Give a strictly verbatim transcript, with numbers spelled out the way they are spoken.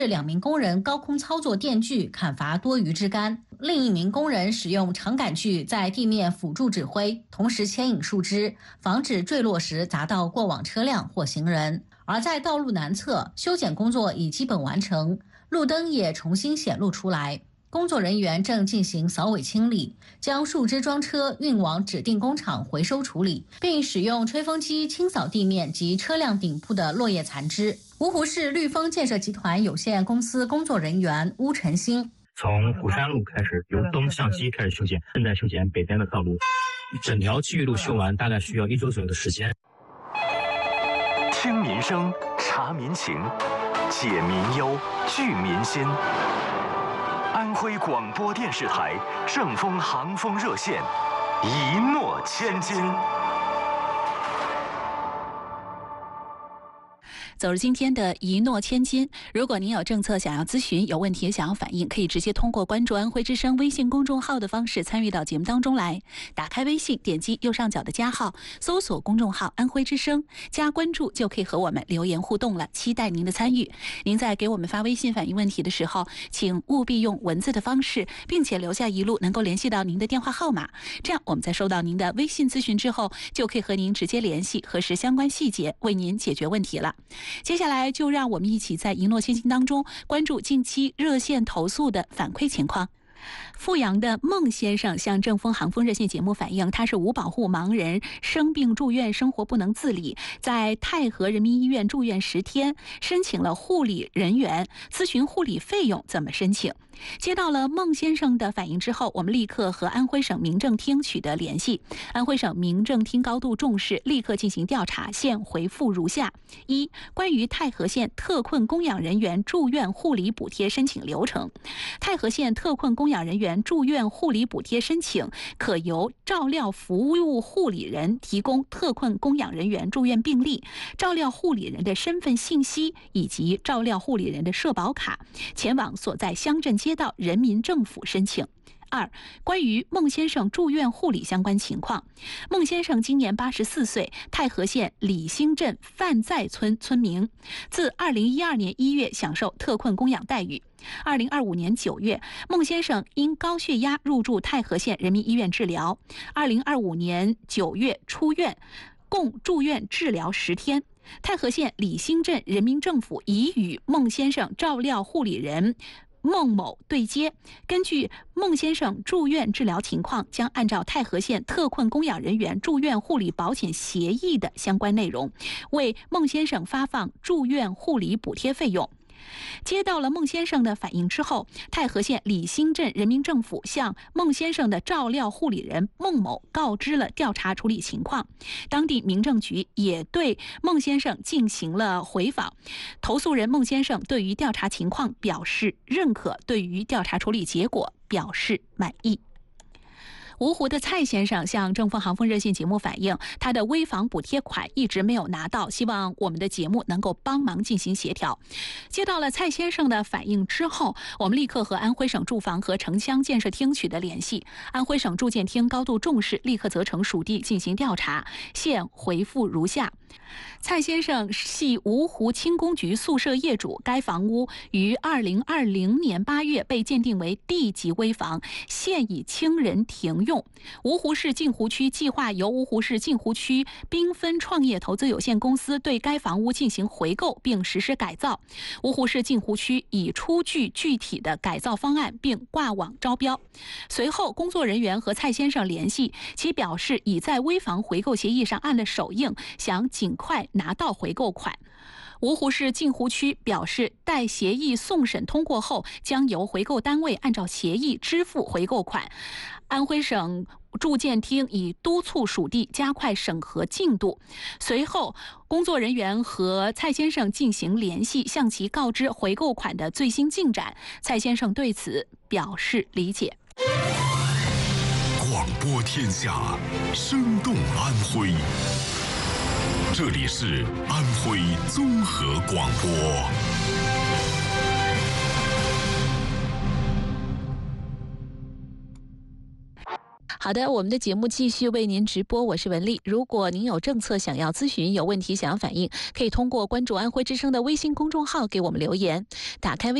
两名工人高空操作电锯砍伐多余枝干，另一名工人使用长杆锯在地面辅助指挥，同时牵引树枝，防止坠落时砸到过往车辆或行人。而在道路南侧，修剪工作已基本完成，路灯也重新显露出来。工作人员正进行扫尾清理，将树枝装车运往指定工厂回收处理，并使用吹风机清扫地面及车辆顶部的落叶残枝。芜湖市绿丰建设集团有限公司工作人员邬晨星： 从虎山路开始，由东向西开始修剪，正在修剪北边的道路，整条区域路修完大概需要一周左右的时间。 听民生，察民情，解民忧，聚民心。安徽广播电视台正风航风热线，一诺千金。 走入今天的一诺千金，如果您有政策想要咨询，有问题想要反映，可以直接通过关注安徽之声微信公众号的方式参与到节目当中来。打开微信，点击右上角的加号，搜索公众号安徽之声，加关注就可以和我们留言互动了，期待您的参与。您在给我们发微信反映问题的时候，请务必用文字的方式，并且留下一路能够联系到您的电话号码，这样我们在收到您的微信咨询之后，就可以和您直接联系，核实相关细节，为您解决问题了。接下来就让我们一起在一诺千金当中关注近期热线投诉的反馈情况。阜阳的孟先生向正风航风热线节目反映，他是无保护盲人，生病住院，生活不能自理，在太和人民医院住院十天，申请了护理人员，咨询护理费用怎么申请。接到了孟先生的反映之后，我们立刻和安徽省民政厅取得联系。安徽省民政厅高度重视，立刻进行调查，现回复如下：一、关于太和县特困供养人员住院护理补贴申请流程。太和县特困供养人员住院护理补贴申请可由照料服务护理人提供特困供养人员住院病历、照料护理人的身份信息以及照料护理人的社保卡，前往所在乡镇街道人民政府申请。二、关于孟先生住院护理相关情况，孟先生今年八十四岁，太和县李兴镇范在村村民，自二零一二年一月享受特困供养待遇。二零二五年九月，孟先生因高血压入住太和县人民医院治疗。二零二五年九月出院，共住院治疗十天。太和县李兴镇人民政府已与孟先生照料护理人孟某对接，根据孟先生住院治疗情况，将按照太和县特困供养人员住院护理保险协议的相关内容，为孟先生发放住院护理补贴费用。接到了孟先生的反映之后，太和县李兴镇人民政府向孟先生的照料护理人孟某告知了调查处理情况，当地民政局也对孟先生进行了回访，投诉人孟先生对于调查情况表示认可，对于调查处理结果表示满意。芜湖的蔡先生向正风航风热线节目反映，他的危房补贴款一直没有拿到，希望我们的节目能够帮忙进行协调。接到了蔡先生的反映之后，我们立刻和安徽省住房和城乡建设厅取得联系。安徽省住建厅高度重视，立刻责成属地进行调查，现回复如下：蔡先生系芜湖轻工局宿舍业主，该房屋于二零二零年八月被鉴定为地级危房，现已清人停用。芜湖市镜湖区计划由芜湖市镜湖区缤纷创业投资有限公司对该房屋进行回购并实施改造。芜湖市镜湖区已出具具体的改造方案并挂网招标。随后工作人员和蔡先生联系，其表示已在危房回购协议上按了手印，想尽快拿到回购款。芜湖市镜湖区表示，待协议送审通过后，将由回购单位按照协议支付回购款。安徽省住建厅已督促属地加快审核进度。随后，工作人员和蔡先生进行联系，向其告知回购款的最新进展。蔡先生对此表示理解。 广播天下，生动安徽。这里是安徽综合广播。 好的，我们的节目继续为您直播，我是文丽。如果您有政策想要咨询，有问题想要反映，可以通过关注安徽之声的微信公众号给我们留言，打开微